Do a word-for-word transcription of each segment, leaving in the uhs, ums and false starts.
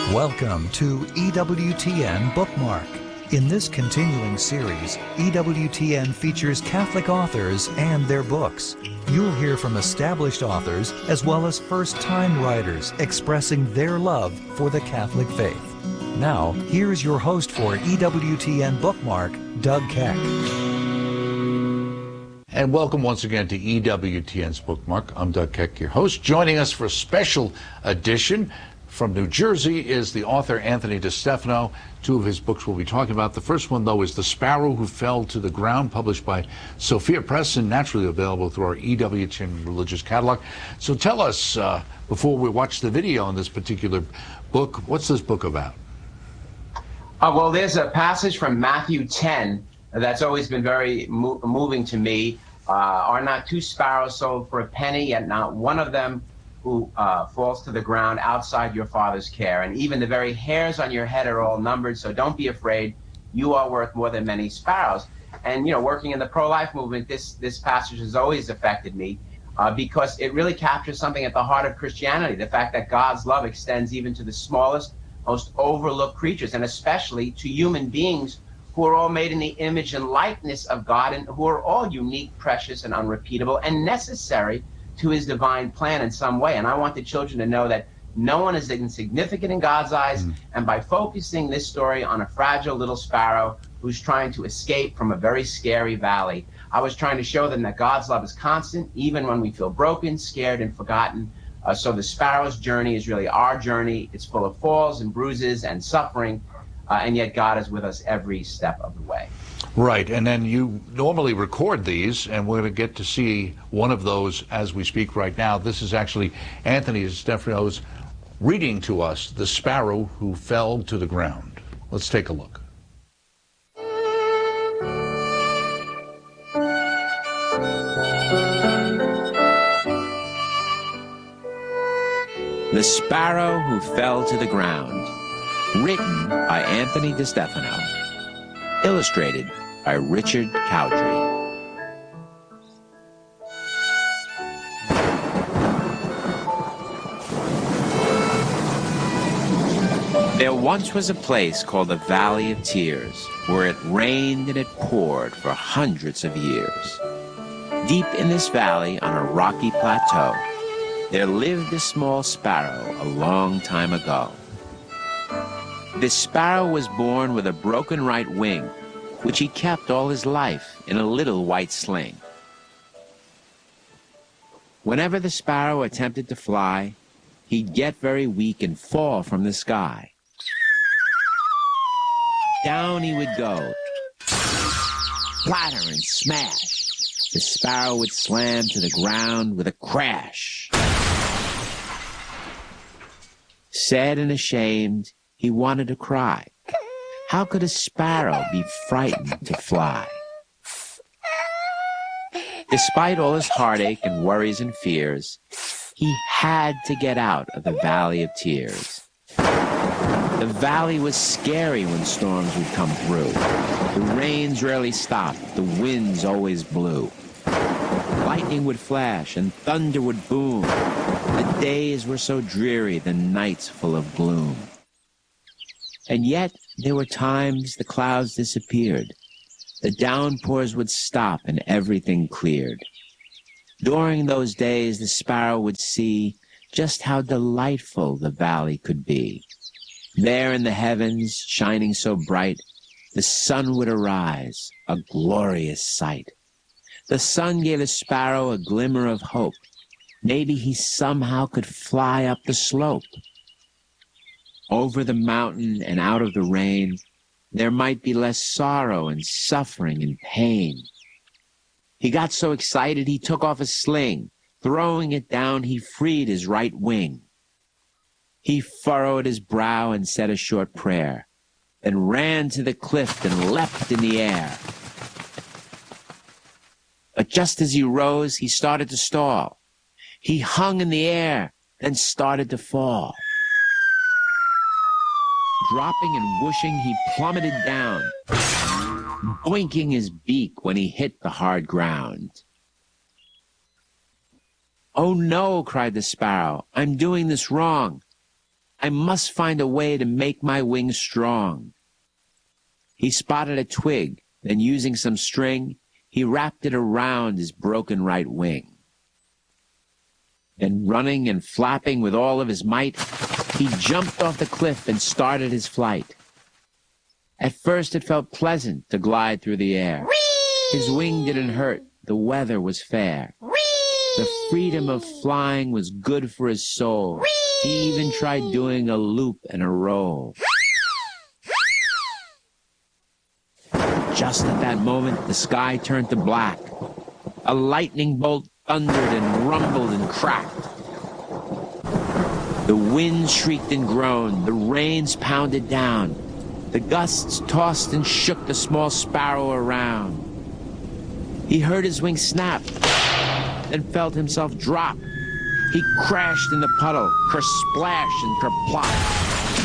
Welcome to E W T N Bookmark. In this continuing series, E W T N features Catholic authors and their books. You'll hear from established authors as well as first-time writers expressing their love for the Catholic faith. Now, here's your host for E W T N Bookmark, Doug Keck. And welcome once again to E W T N's Bookmark. I'm Doug Keck, your host. Joining us for a special edition from New Jersey is the author Anthony DeStefano. Two of his books we'll be talking about. The first one, though, is The Sparrow Who Fell to the Ground, published by Sophia Press and naturally available through our E W T N Religious Catalog. So tell us, uh, before we watch the video on this particular book, what's this book about? Uh, well, there's a passage from Matthew ten that's always been very mo moving to me. Uh, are not two sparrows sold for a penny, yet not one of them who uh, falls to the ground outside your Father's care. And even the very hairs on your head are all numbered, so don't be afraid. You are worth more than many sparrows. And, you know, working in the pro-life movement, this, this passage has always affected me uh, because it really captures something at the heart of Christianity, the fact that God's love extends even to the smallest, most overlooked creatures, and especially to human beings who are all made in the image and likeness of God and who are all unique, precious, and unrepeatable and necessary to his divine plan in some way. And I want the children to know that no one is insignificant in God's eyes. Mm. And by focusing this story on a fragile little sparrow who's trying to escape from a very scary valley, I was trying to show them that God's love is constant, even when we feel broken, scared, and forgotten. Uh, so the sparrow's journey is really our journey. It's full of falls and bruises and suffering, uh, and yet God is with us every step of the way. Right, and then you normally record these, and we're going to get to see one of those as we speak right now. This is actually Anthony DeStefano's reading to us, The Sparrow Who Fell to the Ground. Let's take a look. The Sparrow Who Fell to the Ground, written by Anthony DeStefano, illustrated by Richard Cowdrey. There once was a place called the Valley of Tears, where it rained and it poured for hundreds of years. Deep in this valley, on a rocky plateau, there lived a small sparrow a long time ago. This sparrow was born with a broken right wing, which he kept all his life in a little white sling. Whenever the sparrow attempted to fly, he'd get very weak and fall from the sky. Down he would go, splatter and smash. The sparrow would slam to the ground with a crash. Sad and ashamed, he wanted to cry. How could a sparrow be frightened to fly? Despite all his heartache and worries and fears, he had to get out of the Valley of Tears. The valley was scary when storms would come through. The rains rarely stopped, the winds always blew. Lightning would flash and thunder would boom. The days were so dreary, the nights full of gloom. And yet, there were times the clouds disappeared. The downpours would stop and everything cleared. During those days, the sparrow would see just how delightful the valley could be. There in the heavens, shining so bright, the sun would arise, a glorious sight. The sun gave the sparrow a glimmer of hope. Maybe he somehow could fly up the slope. Over the mountain and out of the rain, there might be less sorrow and suffering and pain. He got so excited he took off his sling. Throwing it down, he freed his right wing. He furrowed his brow and said a short prayer, then ran to the cliff and leapt in the air. But just as he rose, he started to stall. He hung in the air, then started to fall. Dropping and whooshing, he plummeted down, boinking his beak when he hit the hard ground. "Oh no," cried the sparrow, "I'm doing this wrong. I must find a way to make my wings strong. He spotted a twig, then using some string, he wrapped it around his broken right wing. Then running and flapping with all of his might, he jumped off the cliff and started his flight. At first it felt pleasant to glide through the air. His wing didn't hurt, the weather was fair. The freedom of flying was good for his soul. He even tried doing a loop and a roll. Just at that moment, the sky turned to black. A lightning bolt thundered and rumbled and cracked. The wind shrieked and groaned. The rains pounded down. The gusts tossed and shook the small sparrow around. He heard his wings snap, then felt himself drop. He crashed in the puddle, kersplash and kerplop.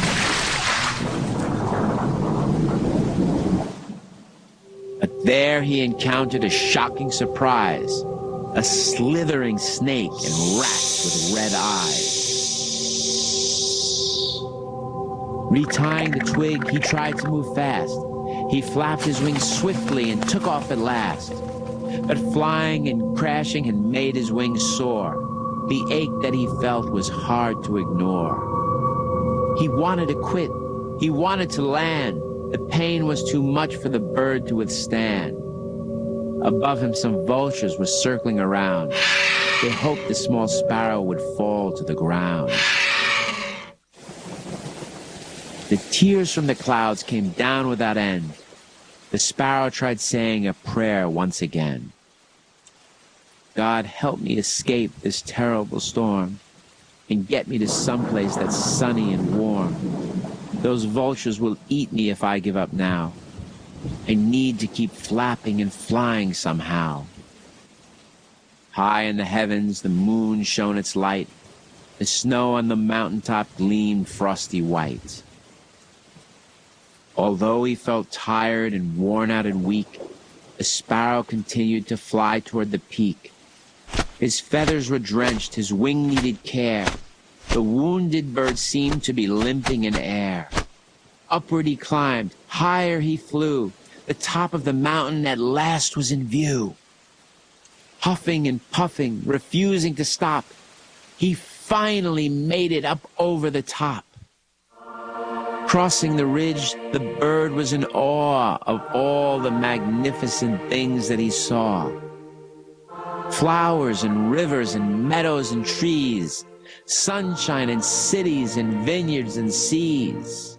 But there he encountered a shocking surprise, a slithering snake and rat with red eyes. Retying the twig, he tried to move fast. He flapped his wings swiftly and took off at last. But flying and crashing had made his wings sore. The ache that he felt was hard to ignore. He wanted to quit. He wanted to land. The pain was too much for the bird to withstand. Above him, some vultures were circling around. They hoped the small sparrow would fall to the ground. The tears from the clouds came down without end. The sparrow tried saying a prayer once again. God, help me escape this terrible storm and get me to someplace that's sunny and warm. Those vultures will eat me if I give up now. I need to keep flapping and flying somehow. High in the heavens, the moon shone its light. The snow on the mountaintop gleamed frosty white. Although he felt tired and worn out and weak, the sparrow continued to fly toward the peak. His feathers were drenched, his wing needed care. The wounded bird seemed to be limping in air. Upward he climbed, higher he flew. The top of the mountain at last was in view. Huffing and puffing, refusing to stop, he finally made it up over the top. Crossing the ridge, the bird was in awe of all the magnificent things that he saw. Flowers and rivers and meadows and trees, sunshine and cities and vineyards and seas.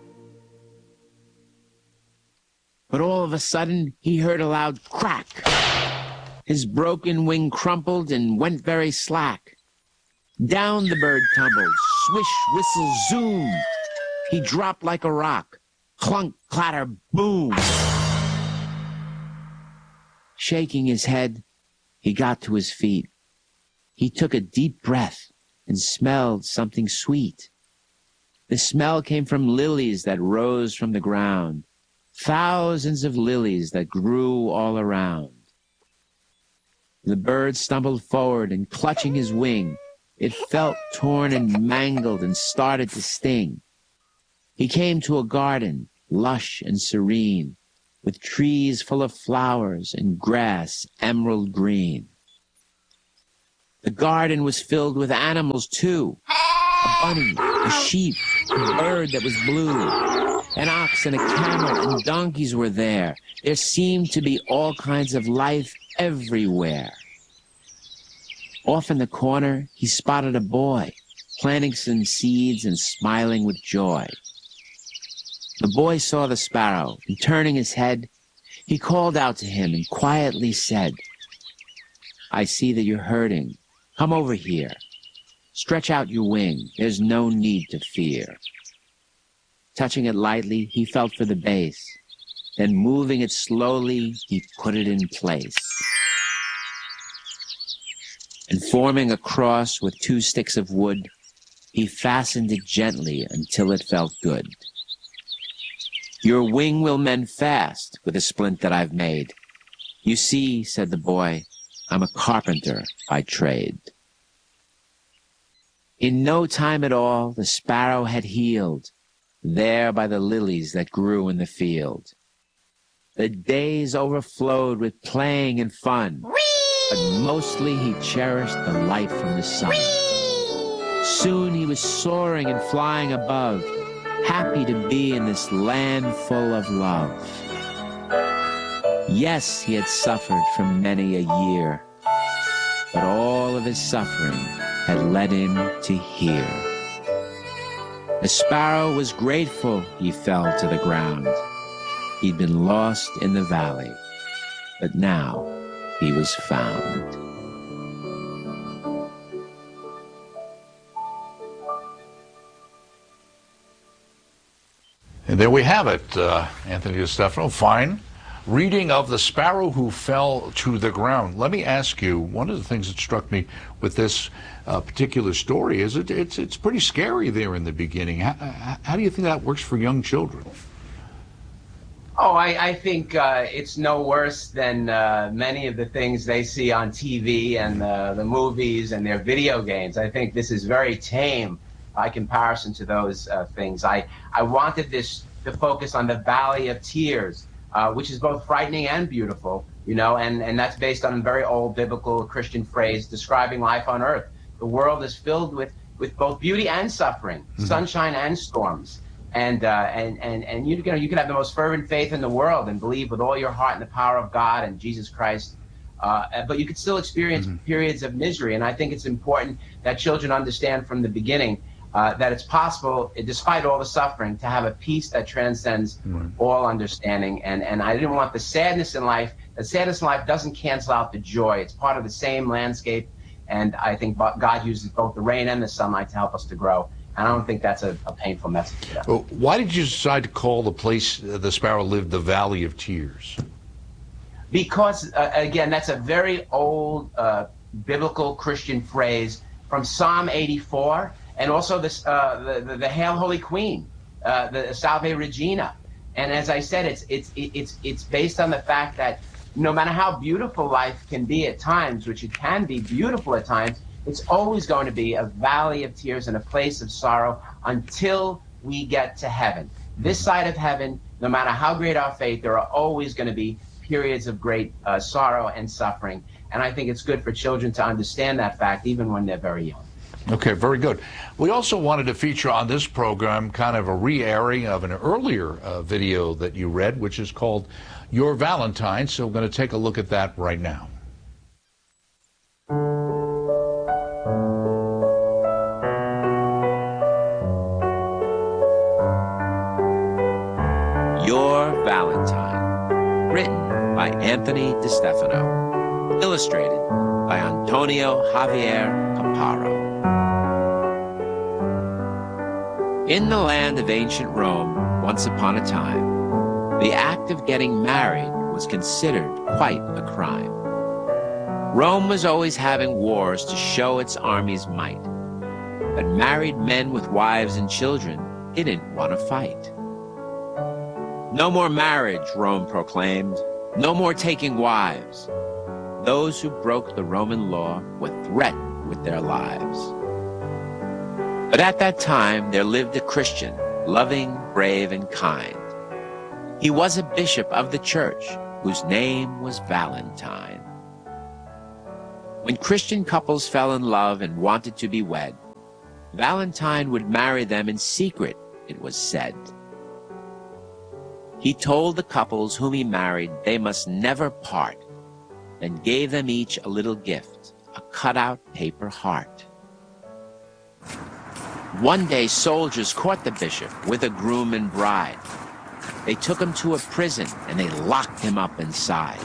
But all of a sudden, he heard a loud crack. His broken wing crumpled and went very slack. Down the bird tumbled, swish, whistle, zoom. He dropped like a rock, clunk, clatter, boom. Shaking his head, he got to his feet. He took a deep breath and smelled something sweet. The smell came from lilies that rose from the ground, thousands of lilies that grew all around. The bird stumbled forward and clutching his wing, it felt torn and mangled and started to sting. He came to a garden, lush and serene, with trees full of flowers and grass emerald green. The garden was filled with animals too. A bunny, a sheep, a bird that was blue. An ox and a camel and donkeys were there. There seemed to be all kinds of life everywhere. Off in the corner, he spotted a boy, planting some seeds and smiling with joy. The boy saw the sparrow, and turning his head, he called out to him and quietly said, I see that you're hurting. Come over here. Stretch out your wing. There's no need to fear. Touching it lightly, he felt for the base. Then moving it slowly, he put it in place. And forming a cross with two sticks of wood, he fastened it gently until it felt good. Your wing will mend fast with a splint that I've made. You see, said the boy, I'm a carpenter by trade. In no time at all, the sparrow had healed, there by the lilies that grew in the field. The days overflowed with playing and fun, but mostly he cherished the light from the sun. Soon he was soaring and flying above, happy to be in this land full of love. Yes, he had suffered for many a year, but all of his suffering had led him to here. The sparrow was grateful he fell to the ground. He'd been lost in the valley, but now he was found. And there we have it, uh, Anthony DeStefano. Fine reading of The Sparrow Who Fell to the Ground. Let me ask you, one of the things that struck me with this uh, particular story is it, it's, it's pretty scary there in the beginning. How, how do you think that works for young children? Oh, I, I think uh, it's no worse than uh, many of the things they see on T V and uh, the movies and their video games. I think this is very tame by comparison to those uh, things. I, I wanted this to focus on the Valley of Tears, uh, which is both frightening and beautiful, you know, and, and that's based on a very old biblical Christian phrase describing life on earth. The world is filled with, with both beauty and suffering, mm-hmm. sunshine and storms. And, uh, and, and, and you, you know, you can have the most fervent faith in the world and believe with all your heart in the power of God and Jesus Christ. Uh, but you could still experience mm-hmm. periods of misery. And I think it's important that children understand from the beginning Uh, that it's possible, despite all the suffering, to have a peace that transcends right. all understanding. And, and I didn't want the sadness in life. The sadness in life doesn't cancel out the joy. It's part of the same landscape. And I think God uses both the rain and the sunlight to help us to grow. And I don't think that's a, a painful message. Well, why did you decide to call the place uh, the sparrow lived the Valley of Tears? Because, uh, again, that's a very old uh, biblical Christian phrase from Psalm eighty-four. And also this, uh, the, the the Hail Holy Queen, uh, the Salve Regina, and as I said, it's it's it's it's based on the fact that no matter how beautiful life can be at times, which it can be beautiful at times, it's always going to be a valley of tears and a place of sorrow until we get to heaven. This side of heaven, no matter how great our faith, there are always going to be periods of great uh, sorrow and suffering, and I think it's good for children to understand that fact, even when they're very young. Okay, very good. We also wanted to feature on this program kind of a re-airing of an earlier uh, video that you read, which is called Your Valentine. So we're going to take a look at that right now. Your Valentine, written by Anthony DeStefano, illustrated by Antonio Javier Caparo. In the land of ancient Rome, once upon a time, the act of getting married was considered quite a crime. Rome was always having wars to show its army's might, but married men with wives and children didn't want to fight. No more marriage, Rome proclaimed, no more taking wives. Those who broke the Roman law were threatened with their lives. But at that time, there lived a Christian, loving, brave, and kind. He was a bishop of the church, whose name was Valentine. When Christian couples fell in love and wanted to be wed, Valentine would marry them in secret, it was said. He told the couples whom he married they must never part, then gave them each a little gift, a cut-out paper heart. One day, soldiers caught the bishop with a groom and bride. They took him to a prison, and they locked him up inside.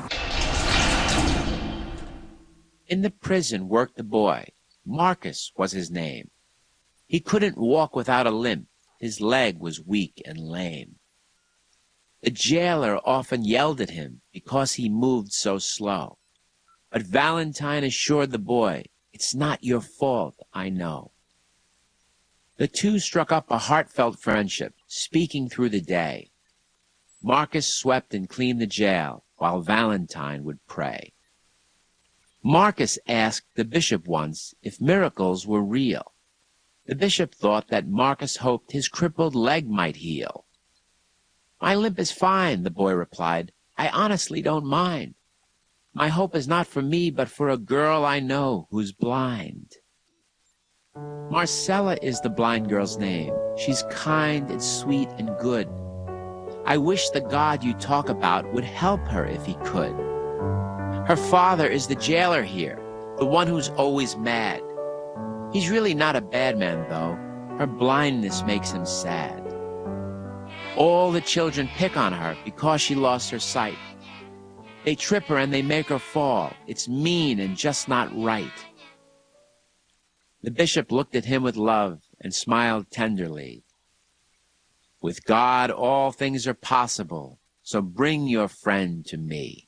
In the prison worked a boy. Marcus was his name. He couldn't walk without a limp. His leg was weak and lame. The jailer often yelled at him because he moved so slow. But Valentine assured the boy, "It's not your fault, I know." The two struck up a heartfelt friendship, speaking through the day. Marcus swept and cleaned the jail, while Valentine would pray. Marcus asked the bishop once if miracles were real. The bishop thought that Marcus hoped his crippled leg might heal. "My limp is fine," the boy replied. "I honestly don't mind. My hope is not for me, but for a girl I know who's blind." Marcella is the blind girl's name. She's kind and sweet and good. I wish the God you talk about would help her if he could. Her father is the jailer here, the one who's always mad. He's really not a bad man, though. Her blindness makes him sad. All the children pick on her because she lost her sight. They trip her and they make her fall. It's mean and just not right. The bishop looked at him with love and smiled tenderly. "With God all things are possible, so bring your friend to me."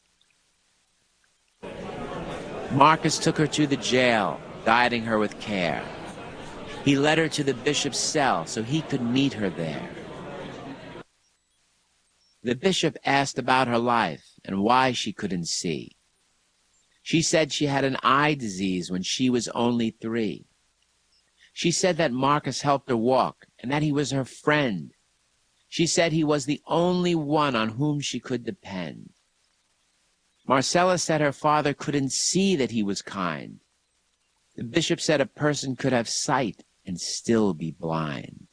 Marcus took her to the jail, guiding her with care. He led her to the bishop's cell so he could meet her there. The bishop asked about her life and why she couldn't see. She said she had an eye disease when she was only three. She said that Marcus helped her walk and that he was her friend. She said he was the only one on whom she could depend. Marcella said her father couldn't see that he was kind. The bishop said a person could have sight and still be blind.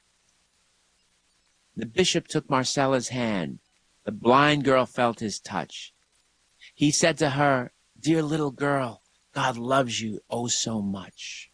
The bishop took Marcella's hand. The blind girl felt his touch. He said to her, "Dear little girl, God loves you oh so much."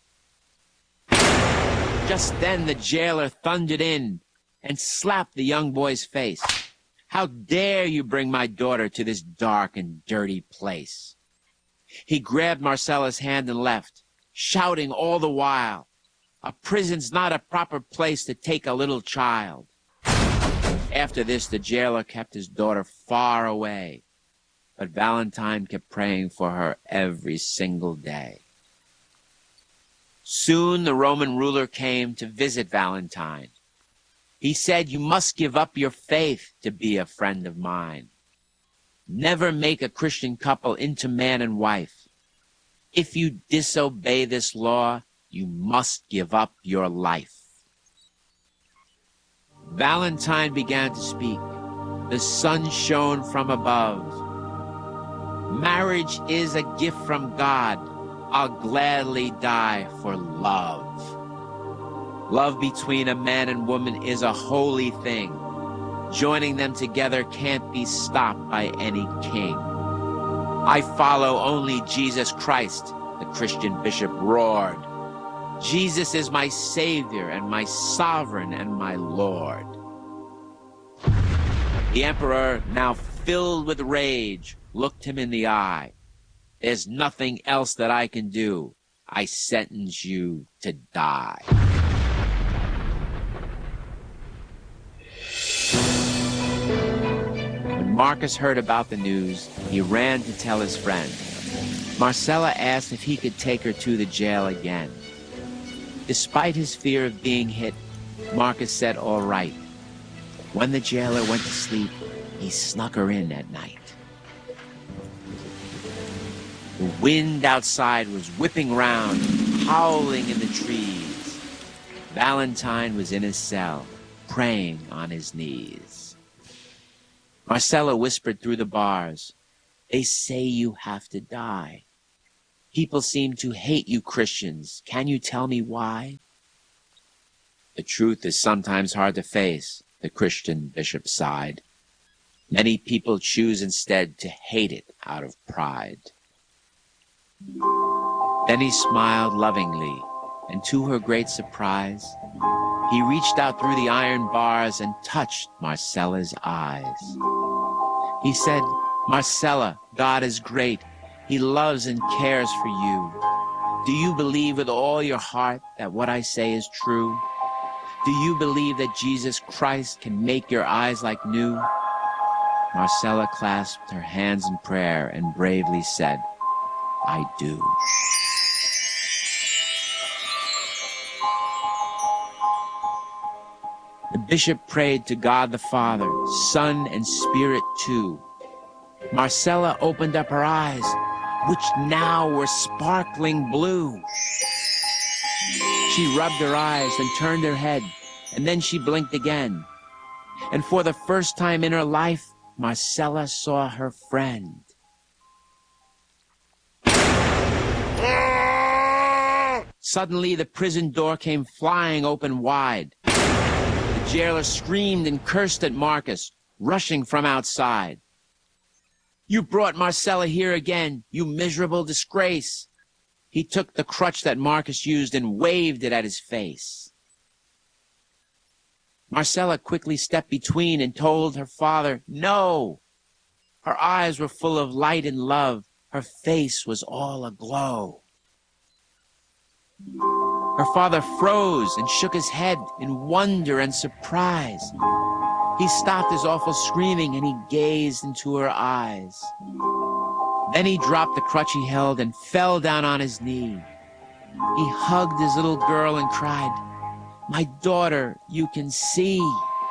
Just then the jailer thundered in and slapped the young boy's face. "How dare you bring my daughter to this dark and dirty place?" He grabbed Marcella's hand and left, shouting all the while, "A prison's not a proper place to take a little child." After this, the jailer kept his daughter far away, but Valentine kept praying for her every single day. Soon the Roman ruler came to visit Valentine. He said, "You must give up your faith to be a friend of mine. Never make a Christian couple into man and wife. If you disobey this law, you must give up your life." Valentine began to speak. The sun shone from above. "Marriage is a gift from God. I'll gladly die for love. Love between a man and woman is a holy thing. Joining them together can't be stopped by any king. I follow only Jesus Christ," the Christian bishop roared. "Jesus is my Savior and my Sovereign and my Lord." The emperor, now filled with rage, looked him in the eye. "There's nothing else that I can do. I sentence you to die." When Marcus heard about the news, he ran to tell his friend. Marcella asked if he could take her to the jail again. Despite his fear of being hit, Marcus said all right. When the jailer went to sleep, he snuck her in at night. The wind outside was whipping round, howling in the trees. Valentine was in his cell, praying on his knees. Marcella whispered through the bars, "They say you have to die. People seem to hate you Christians. Can you tell me why?" "The truth is sometimes hard to face," the Christian bishop sighed. "Many people choose instead to hate it out of pride." Then he smiled lovingly, and to her great surprise, he reached out through the iron bars and touched Marcella's eyes. He said, "Marcella, God is great. He loves and cares for you. Do you believe with all your heart that what I say is true? Do you believe that Jesus Christ can make your eyes like new?" Marcella clasped her hands in prayer and bravely said, "I do." The bishop prayed to God the Father, Son, and Spirit too. Marcella opened up her eyes, which now were sparkling blue. She rubbed her eyes and turned her head, and then she blinked again. And for the first time in her life, Marcella saw her friend. Suddenly, the prison door came flying open wide. The jailer screamed and cursed at Marcus, rushing from outside. "You brought Marcella here again, you miserable disgrace." He took the crutch that Marcus used and waved it at his face. Marcella quickly stepped between and told her father no. Her eyes were full of light and love. Her face was all aglow. Her father froze and shook his head in wonder and surprise. He stopped his awful screaming and he gazed into her eyes. Then he dropped the crutch he held and fell down on his knee. He hugged his little girl and cried, "My daughter, you can see."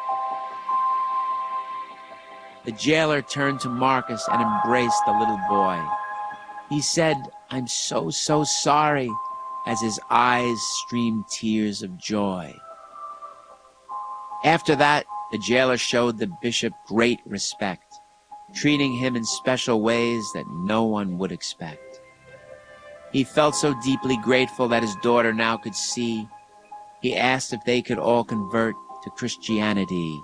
The jailer turned to Marcus and embraced the little boy. He said, "I'm so, so sorry," as his eyes streamed tears of joy. After that, the jailer showed the bishop great respect, treating him in special ways that no one would expect. He felt so deeply grateful that his daughter now could see. He asked if they could all convert to Christianity.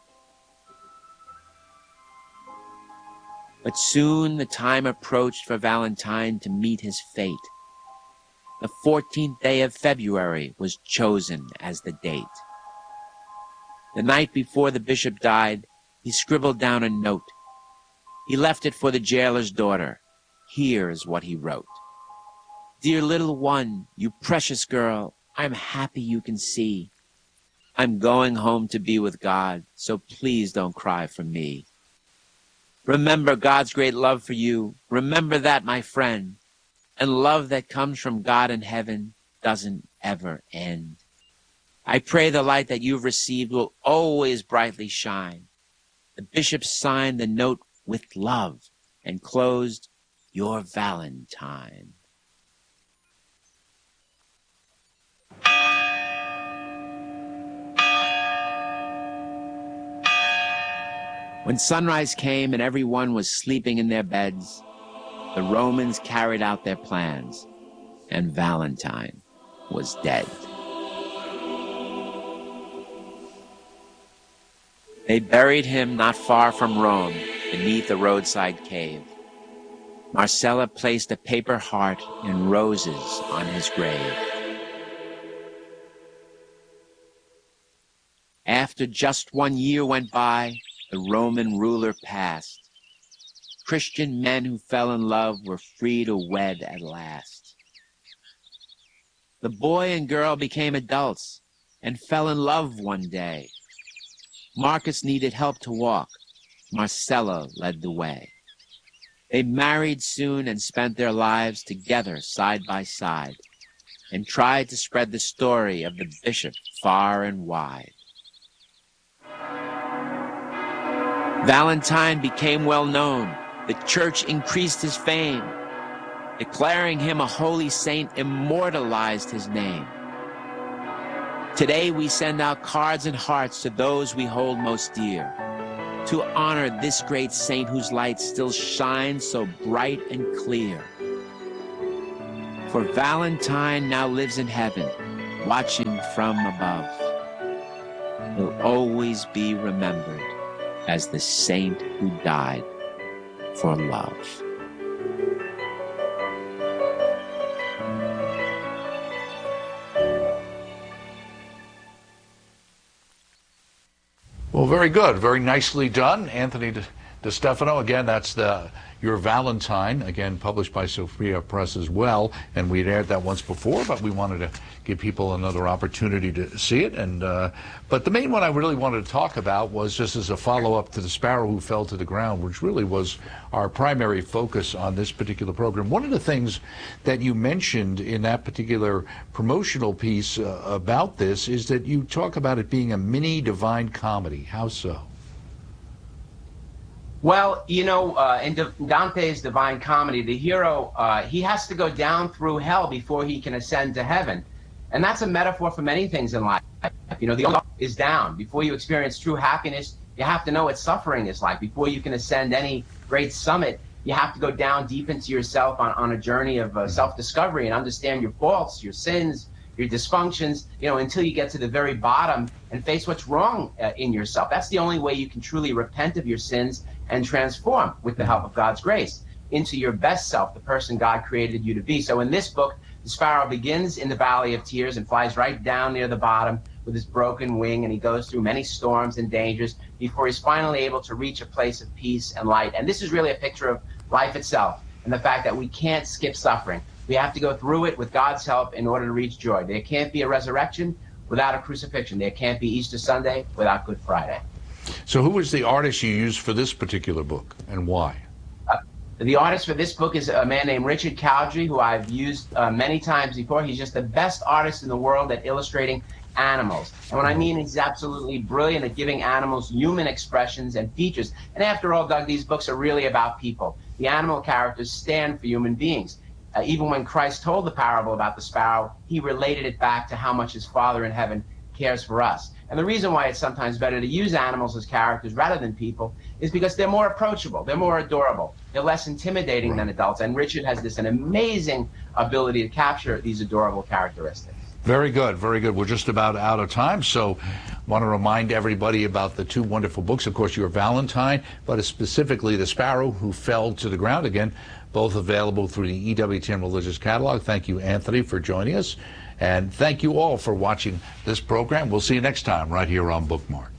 But soon the time approached for Valentine to meet his fate. The fourteenth day of February was chosen as the date. The night before the bishop died, he scribbled down a note. He left it for the jailer's daughter. Here is what he wrote. "Dear little one, you precious girl, I'm happy you can see. I'm going home to be with God, so please don't cry for me. Remember God's great love for you. Remember that, my friend. And love that comes from God in heaven doesn't ever end. I pray the light that you've received will always brightly shine." The bishop signed the note with love and closed, "Your Valentine." When sunrise came and everyone was sleeping in their beds, the Romans carried out their plans, and Valentine was dead. They buried him not far from Rome, beneath a roadside cave. Marcella placed a paper heart and roses on his grave. After just one year went by, the Roman ruler passed. Christian men who fell in love were free to wed at last. The boy and girl became adults and fell in love one day. Marcus needed help to walk. Marcella led the way. They married soon and spent their lives together side by side and tried to spread the story of the bishop far and wide. Valentine became well known. The church increased his fame. Declaring him a holy saint immortalized his name. Today we send out cards and hearts to those we hold most dear, to honor this great saint whose light still shines so bright and clear. For Valentine now lives in heaven, watching from above. He'll always be remembered as the saint who died for love. Well, very good. Very nicely done. Anthony DeStefano, again, that's the Your Valentine, again, published by Sophia Press as well. And we'd aired that once before, but we wanted to give people another opportunity to see it. And uh, but the main one I really wanted to talk about was just as a follow-up to The Sparrow Who Fell to the Ground, which really was our primary focus on this particular program. One of the things that you mentioned in that particular promotional piece uh, about this is that you talk about it being a mini divine comedy. How so? Well, you know, uh, in D- Dante's Divine Comedy, the hero, uh, he has to go down through hell before he can ascend to heaven. And that's a metaphor for many things in life. You know, the only is down. Before you experience true happiness, you have to know what suffering is like. Before you can ascend any great summit, you have to go down deep into yourself on, on a journey of uh, self-discovery and understand your faults, your sins, your dysfunctions, you know, until you get to the very bottom and face what's wrong uh, in yourself. That's the only way you can truly repent of your sins and transform, with the help of God's grace, into your best self, the person God created you to be. So in this book, the sparrow begins in the Valley of Tears and flies right down near the bottom with his broken wing, and he goes through many storms and dangers before he's finally able to reach a place of peace and light. And this is really a picture of life itself and the fact that we can't skip suffering. We have to go through it with God's help in order to reach joy. There can't be a resurrection without a crucifixion. There can't be Easter Sunday without Good Friday. So who was the artist you used for this particular book, and why? Uh, the artist for this book is a man named Richard Cowdery, who I've used uh, many times before. He's just the best artist in the world at illustrating animals. And what I mean, he's absolutely brilliant at giving animals human expressions and features. And after all, Doug, these books are really about people. The animal characters stand for human beings. Uh, even when Christ told the parable about the sparrow, he related it back to how much his Father in heaven cares for us. And the reason why it's sometimes better to use animals as characters rather than people is because they're more approachable, they're more adorable, they're less intimidating right. than adults. And Richard has this an amazing ability to capture these adorable characteristics. Very good, very good. We're just about out of time, so I want to remind everybody about the two wonderful books. Of course, Your Valentine, but specifically The Sparrow Who Fell to the Ground Again, both available through the E W T N Religious Catalog. Thank you, Anthony, for joining us. And thank you all for watching this program. We'll see you next time right here on Bookmark.